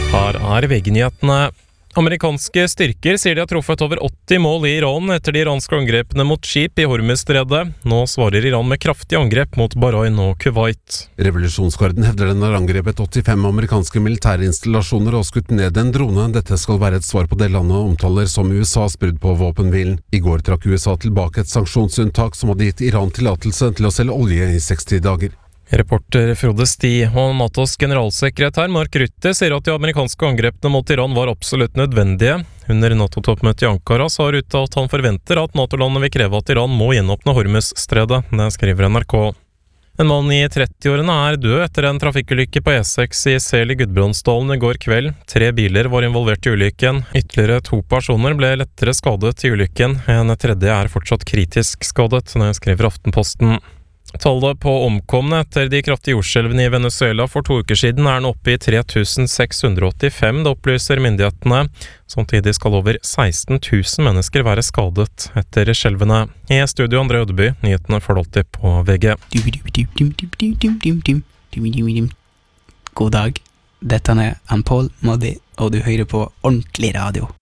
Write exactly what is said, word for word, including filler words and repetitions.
Her er V G-nyhetene. Amerikanske styrker sier de har truffet over åtti mål i Iran etter de iranske angrepene mot skip i Hormuzstredet. Nå svarer Iran med kraftige angrep mot Bahrain og Kuwait. Revolusjonsgarden hevder den har angrepet åttifem amerikanske militærinstallasjoner og skutt ned en drone. Dette skal være et svar på det landet omtaler som U S A's brudd på våpenhvilen. I går trakk U S A tilbake et sanksjonsunntak som hadde gitt Iran tillatelse til å selge olje i seksti dager. Reporter Frode Sti og NATOs generalsekretær Mark Rutte sier at de amerikanske angrepene mot Iran var absolutt nødvendige. Under NATO-toppmøtet i Ankara sa Rutte at han forventer at NATO-landet vil kreve at Iran må gjenåpne Hormuzstredet. Det skriver N R K. En mann i trettiårene er død etter en trafikkulykke på E seks i Sel i Gudbrandsdalen i går kveld. Tre biler var involvert i ulykken. Ytterligere to personer ble lettere skadet i ulykken. En tredje er fortsatt kritisk skadet, det skriver Aftenposten. Tallet på omkomne etter de kraftige jordskjelvene i Venezuela for to uker siden er nå oppe i tre tusen seks hundre åttifem, det opplyser myndighetene. Samtidig skal over seksten tusen mennesker være skadet etter skjelvene. I studio André Ødeby, nyhetene får du alltid på V G. God dag, dette er Ann Paul Moddi, og du hører på Ordentlig Radio.